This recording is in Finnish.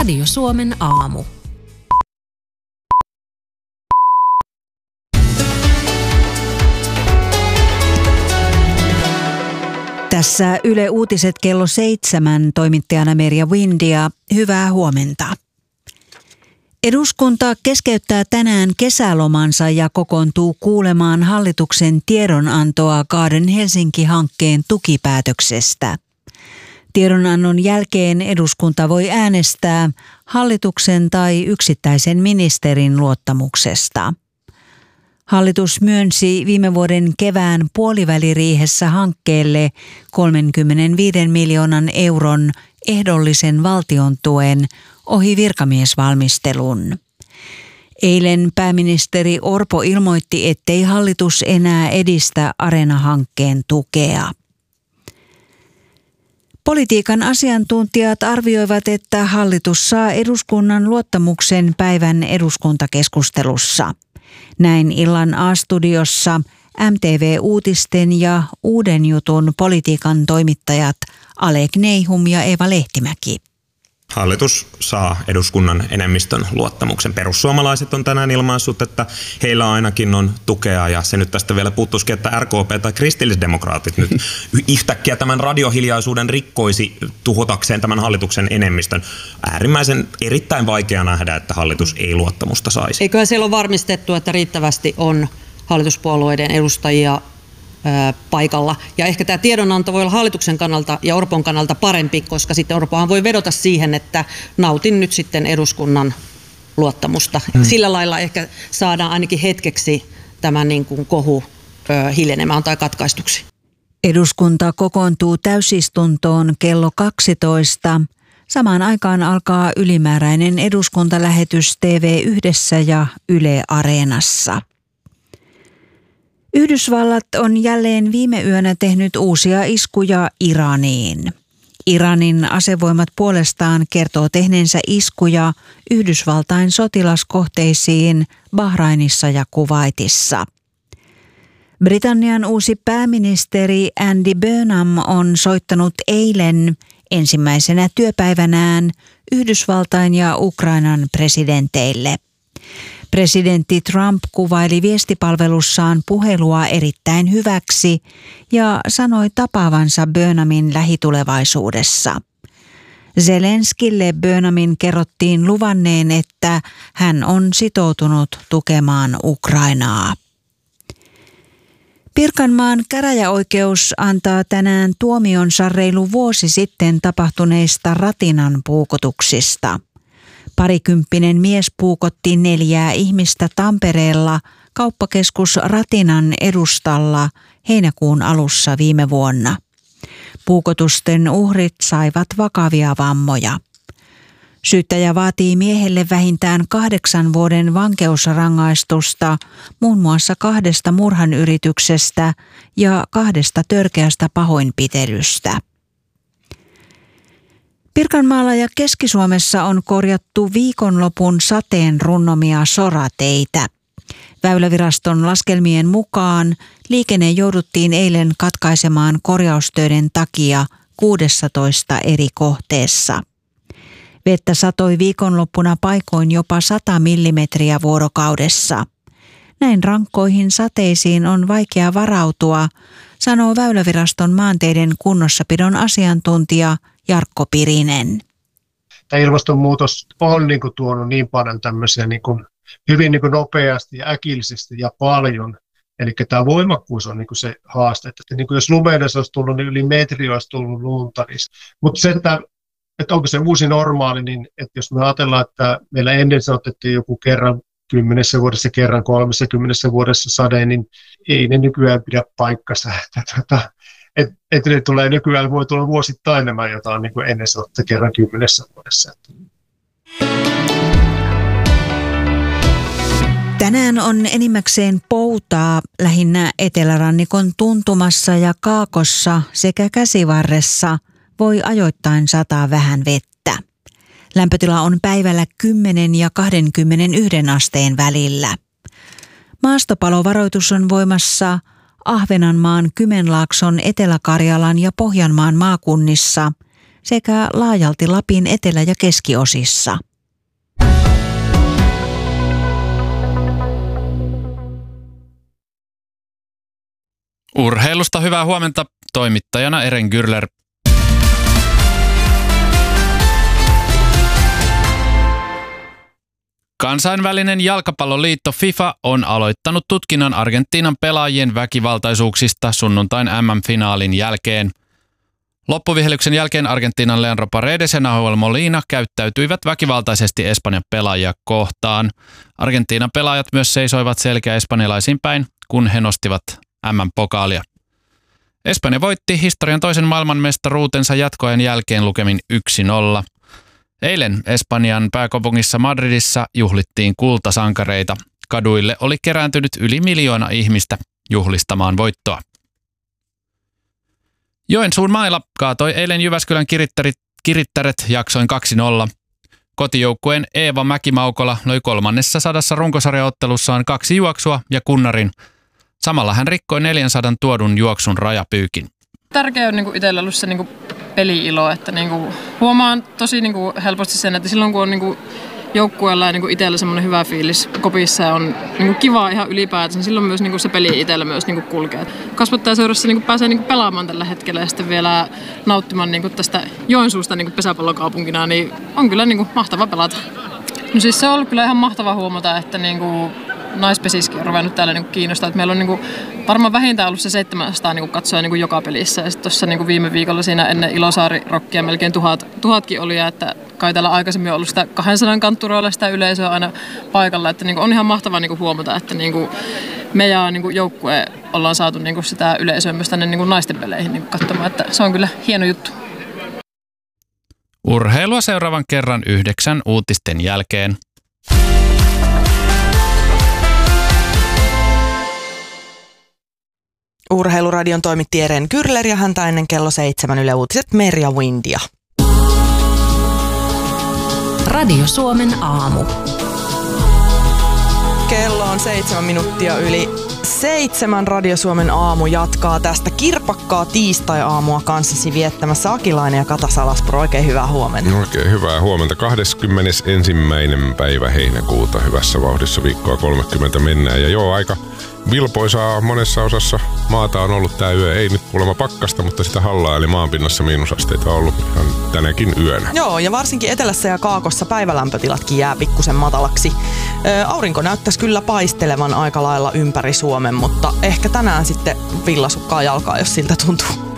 Radio Suomen aamu. Tässä Yle Uutiset kello 7, toimittajana Merja Windia. Hyvää huomenta. Eduskunta keskeyttää tänään kesälomansa ja kokoontuu kuulemaan hallituksen tiedonantoa Garden Helsinki-hankkeen tukipäätöksestä. Tiedonannon jälkeen eduskunta voi äänestää hallituksen tai yksittäisen ministerin luottamuksesta. Hallitus myönsi viime vuoden kevään puoliväliriihessä hankkeelle 35 miljoonan euron ehdollisen valtion tuen ohi virkamiesvalmistelun. Eilen pääministeri Orpo ilmoitti, ettei hallitus enää edistä Areena-hankkeen tukea. Politiikan asiantuntijat arvioivat, että hallitus saa eduskunnan luottamuksen päivän eduskuntakeskustelussa. Näin illan A-studiossa MTV-uutisten ja Uuden jutun politiikan toimittajat Ale Kneihum ja Eeva Lehtimäki. Hallitus saa eduskunnan enemmistön luottamuksen. Perussuomalaiset on tänään ilmaissut, että heillä ainakin on tukea, ja se nyt tästä vielä puuttuisikin, että RKP tai kristillisdemokraatit nyt yhtäkkiä tämän radiohiljaisuuden rikkoisi tuhotakseen tämän hallituksen enemmistön. Äärimmäisen erittäin vaikea nähdä, että hallitus ei luottamusta saisi. Eiköhän siellä ole varmistettu, että riittävästi on hallituspuolueiden edustajia paikalla. Ja ehkä tämä tiedonanto voi olla hallituksen kannalta ja Orpon kannalta parempi, koska sitten Orpohan voi vedota siihen, että nautin nyt sitten eduskunnan luottamusta. Sillä lailla ehkä saadaan ainakin hetkeksi tämä niin kuin kohu hiljenemään tai katkaistuksi. Eduskunta kokoontuu täysistuntoon kello 12. Samaan aikaan alkaa ylimääräinen eduskuntalähetys TV1 ja Yle Areenassa. Yhdysvallat on jälleen viime yönä tehnyt uusia iskuja Iraniin. Iranin asevoimat puolestaan kertoo tehneensä iskuja Yhdysvaltain sotilaskohteisiin Bahrainissa ja Kuwaitissa. Britannian uusi pääministeri Andy Burnham on soittanut eilen ensimmäisenä työpäivänään Yhdysvaltain ja Ukrainan presidenteille. Presidentti Trump kuvaili viestipalvelussaan puhelua erittäin hyväksi ja sanoi tapaavansa Burnhamin lähitulevaisuudessa. Zelenskille Burnhamin kerrottiin luvanneen, että hän on sitoutunut tukemaan Ukrainaa. Pirkanmaan käräjäoikeus antaa tänään tuomionsa reilu vuosi sitten tapahtuneista ratinan puukotuksista. Parikymppinen mies puukotti 4 ihmistä Tampereella kauppakeskus Ratinan edustalla heinäkuun alussa viime vuonna. Puukotusten uhrit saivat vakavia vammoja. Syyttäjä vaatii miehelle vähintään 8 vuoden vankeusrangaistusta muun muassa 2 murhanyrityksestä ja 2 törkeästä pahoinpitelystä. Pirkanmaalla ja Keski-Suomessa on korjattu viikonlopun sateen runnomia sorateitä. Väyläviraston laskelmien mukaan liikenne jouduttiin eilen katkaisemaan korjaustöiden takia 16 eri kohteessa. Vettä satoi viikonloppuna paikoin jopa 100 millimetriä vuorokaudessa. Näin rankkoihin sateisiin on vaikea varautua, sanoo Väyläviraston maanteiden kunnossapidon asiantuntija Jarkko Pirinen. Tämä ilmastonmuutos on tuonut niin paljon tämmöisiä hyvin nopeasti ja äkillisesti ja paljon. Eli tämä voimakkuus on se haaste. Että jos lumeudessa olisi tullut, niin yli metri olisi tullut lunta. Mutta se, että onko se uusi normaali, niin että jos me ajatellaan, että meillä ennen se otettiin joku kerran 10 vuodessa, kerran 30 vuodessa sade, niin ei ne nykyään pidä paikkansa. Että ne tulee nykyään, voi tulla vuosittain nämä, jota on ennen se otettiin kerran 10 vuodessa. Tänään on enimmäkseen poutaa lähinnä etelärannikon tuntumassa ja kaakossa sekä käsivarressa voi ajoittain sataa vähän vettä. Lämpötila on päivällä 10 ja 21 asteen välillä. Maastopalovaroitus on voimassa Ahvenanmaan, Kymenlaakson, Etelä-Karjalan ja Pohjanmaan maakunnissa sekä laajalti Lapin etelä- ja keskiosissa. Urheilusta hyvää huomenta, toimittajana Eren Gürler. Kansainvälinen jalkapalloliitto FIFA on aloittanut tutkinnan Argentiinan pelaajien väkivaltaisuuksista sunnuntain MM-finaalin jälkeen. Loppuvihelyksen jälkeen Argentiinan Leandro Paredes ja Nahuel Molina käyttäytyivät väkivaltaisesti Espanjan pelaajia kohtaan. Argentiinan pelaajat myös seisoivat selkeä espanjalaisiin päin, kun he nostivat MM-pokaalia. Espanja voitti historian toisen maailmanmestaruutensa jatkoajan jälkeen lukemin 1-0. Eilen Espanjan pääkaupungissa Madridissa juhlittiin kultasankareita. Kaduille oli kerääntynyt yli 1 miljoona ihmistä juhlistamaan voittoa. Joensuun mailla kaatoi eilen Jyväskylän Kirittäret jaksoin 2-0. Kotijoukkueen Eeva Mäki-Maukola löi 300 runkosarjaottelussaan 2 juoksua ja kunnarin. Samalla hän rikkoi 400 tuodun juoksun rajapyykin. Tärkeää on itsellä ollut se peli-ilo, että huomaan tosi helposti sen, että silloin kun on joukkueella ja itsellä semmoinen hyvä fiilis kopissa ja on kivaa ihan ylipäätään, niin silloin myös se peli itsellä myös kulkee. Kasvattajaseurassa pääsee pelaamaan tällä hetkellä ja sitten vielä nauttimaan tästä Joensuusta pesäpallokaupunkina, niin on kyllä mahtava pelata. No siis se on ollut kyllä ihan mahtava huomata, että naispesiskin on ruvennut täällä kiinnostaa. Että meillä on varmaan vähintään ollut se 700 katsoja joka pelissä. Ja sitten tuossa viime viikolla siinä ennen Ilosaari-rokkia melkein 1000kin oli. Ja että kai täällä aikaisemmin on ollut sitä 200 kantturoilla sitä yleisöä aina paikalla. Että on ihan mahtavaa huomata, että me ja joukkue ollaan saatu sitä yleisöä myös tänne naisten peleihin katsomaan. Että se on kyllä hieno juttu. Urheilua seuraavan kerran 9 uutisten jälkeen. Urheiluradion toimitti Eren Gürler ja häntä ennen kello 7 Yle Uutiset Merja Windia. Radio Suomen aamu. Kello on 7 minuuttia yli 7. Radio Suomen aamu jatkaa tästä kirpakkaa tiistai-aamua kanssasi viettämässä Akilainen ja Kata Salaspro. Oikein hyvää huomenta. Oikein hyvää huomenta. 21. päivä heinäkuuta. Hyvässä vauhdissa viikkoa 30 mennään. Ja joo, aika vilpoisaa monessa osassa maata on ollut tää yö. Ei nyt kuulemma pakkasta, mutta sitä hallaa, eli maanpinnassa miinusasteita on ollut ihan tänäkin yönä. Joo, ja varsinkin etelässä ja kaakossa päivälämpötilatkin jää pikkusen matalaksi. Aurinko näyttäisi kyllä paistelevan aika lailla ympäri Suomen, mutta ehkä tänään sitten villasukkaa jalkaa, jos siltä tuntuu.